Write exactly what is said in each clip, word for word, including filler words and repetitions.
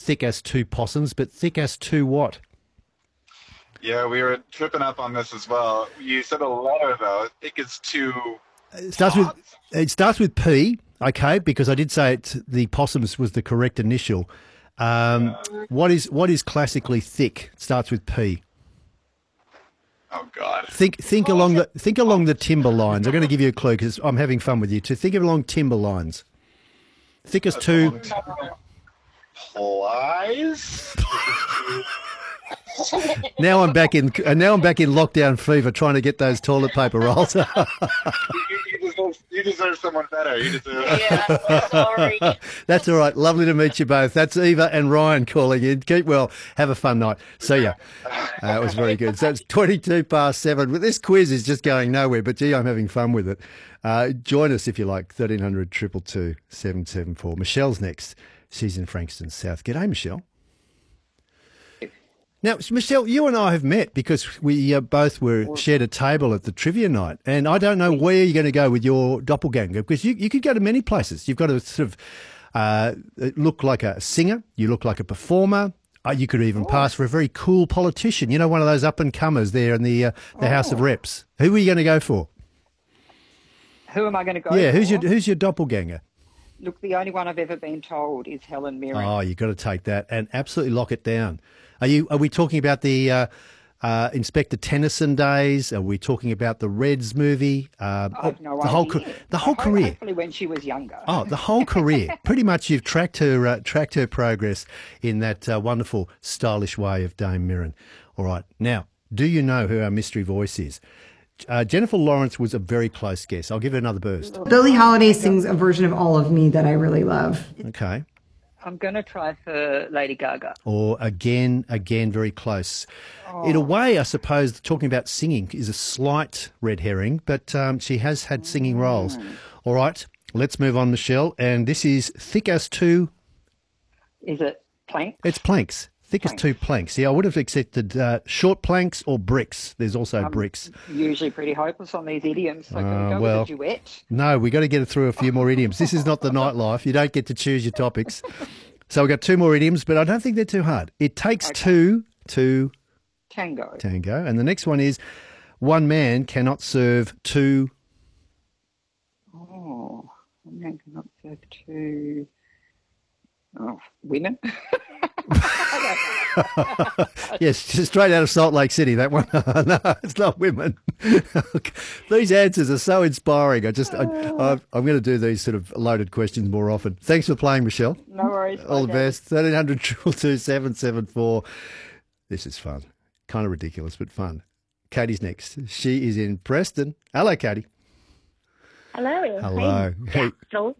thick as two possums, but thick as two what? Yeah, we were tripping up on this as well. You said a letter though. I think it's two. It starts with it starts with P, okay, because I did say it, the possums was the correct initial. Um, what is what is classically thick? It starts with P. Oh God. Think think along the think along the timber lines. I'm going to give you a clue because I'm having fun with you. To think along timber lines. Thick as two. Plies. Now I'm back in. uh, Now I'm back in lockdown fever, trying to get those toilet paper rolls. you, you, deserve, you deserve someone better. You deserve. Yeah, sorry. That's all right. Lovely to meet you both. That's Eva and Ryan calling in. Keep well. Have a fun night. See ya. Uh, it was very good. So it's twenty-two past seven. But this quiz is just going nowhere. But gee, I'm having fun with it. Uh, join us if you like. thirteen hundred, two two two, seven seven four. Michelle's next. She's in Frankston South. G'day, Michelle. Now, Michelle, you and I have met because we uh, both were shared a table at the trivia night, and I don't know where you're going to go with your doppelganger because you, you could go to many places. You've got to sort of uh, look like a singer, you look like a performer, uh, you could even oh. pass for a very cool politician. You know, one of those up and comers there in the uh, the oh. House of Reps. Who are you going to go for? Who am I going to go yeah, for? who's your who's your doppelganger? Look, the only one I've ever been told is Helen Mirren. Oh, you've got to take that and absolutely lock it down. Are you? Are we talking about the uh, uh, Inspector Tennyson days? Are we talking about the Reds movie? Uh, I have no the whole idea. the whole I hope- career. Hopefully when she was younger. Oh, the whole career. Pretty much, you've tracked her uh, tracked her progress in that uh, wonderful, stylish way of Dame Mirren. All right, now, do you know who our mystery voice is? Uh, Jennifer Lawrence was a very close guess. I'll give her another burst. Billie Holiday sings a version of All of Me that I really love. Okay. I'm going to try for Lady Gaga. Or again, again, very close. Oh. In a way, I suppose, talking about singing is a slight red herring, but um, she has had singing roles. Mm. All right, let's move on, Michelle. And this is thick as two. Is it planks? It's planks. Thick Planks. as two planks. Yeah, I would have accepted uh, short planks or bricks. There's also I'm bricks. Usually pretty hopeless on these idioms. So can Uh, we go well, with a duet? No, we got to get it through a few more idioms. This is not the nightlife. You don't get to choose your topics. So we've got two more idioms, but I don't think they're too hard. It takes Okay. two to Tango. tango. And the next one is one man cannot serve two. Oh, a man cannot serve two oh, women. Yes, just straight out of Salt Lake City, that one. No, it's not women. These answers are so inspiring. I just, I, I, I'm going to do these sort of loaded questions more often. Thanks for playing, Michelle. No worries. All the Bye, best. thirteen hundred, two two two, seven seven four. This is fun. Kind of ridiculous, but fun. Katie's next. She is in Preston. Hello, Katie. Hello. Hello. Hey, Dastel.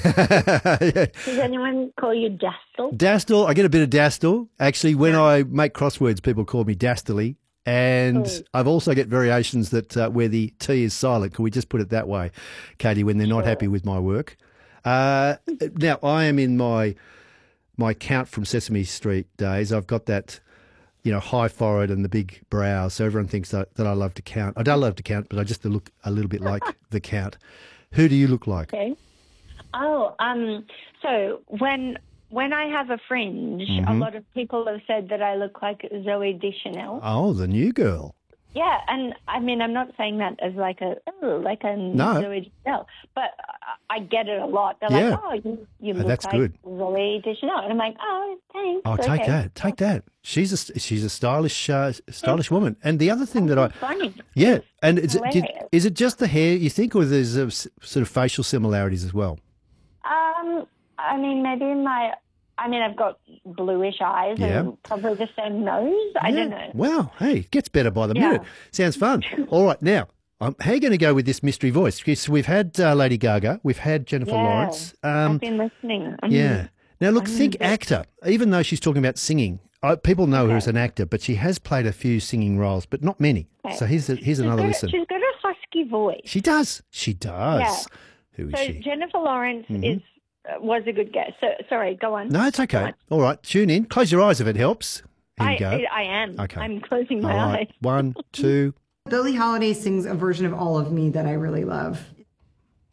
Yeah. Does anyone call you Dastel? Dastel, I get a bit of Dastel. Actually, when I make crosswords, people call me Dastily. And Oh. I've also get variations that uh, where the T is silent. Can we just put it that way, Katie, when they're not Sure. happy with my work? Uh, now, I am in my my Count from Sesame Street days. I've got that, you know, high forehead and the big brows. So everyone thinks that, that I love to count. I don't love to count, but I just look a little bit like the Count. Who do you look like? Okay. Oh, um, so when when I have a fringe, a Mhm. lot of people have said that I look like Zoe Deschanel. Oh, the new girl. Yeah, and I mean, I'm not saying that as like a oh, like a No. Zoe Deschanel, but I I get it a lot. They're Yeah. like, oh, you, you Oh, look that's like good. Zoe Deschanel, and I'm like, oh, thanks. Oh, take okay. that, take that. She's a she's a stylish uh, stylish woman. And the other thing that I Funny. yeah, and is it, did, Hilarious. is it just the hair you think, or there's uh, s- sort of facial similarities as well? Um, I mean, maybe my. I mean, I've got bluish eyes Yeah. and probably the same nose. I Yeah. don't know. Wow, hey, it gets better by the Yeah. minute. Sounds fun. All right, now. Um, how are you going to go with this mystery voice? Because we've had uh, Lady Gaga, we've had Jennifer Yeah. Lawrence. I've Um, been listening. Mm. yeah. Now, look, I'm think a bit- actor. Even though she's talking about singing, I, people know her Okay. as an actor, but she has played a few singing roles, but not many. Okay. So here's a, here's She's another got, a- listen. She's got a husky voice. She does. She does. Yeah. Who is So she? Jennifer Lawrence Mhm. is uh, was a good guess. So sorry, go on. No, it's okay. Go on. All right, tune in. Close your eyes if it helps. Here I, you go. I, I am. Okay. I'm closing my All right. eyes. One, two, Billie Holiday sings a version of All of Me that I really love.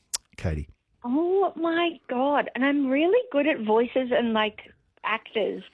Katie. Oh my god! And I'm really good at voices and like actors.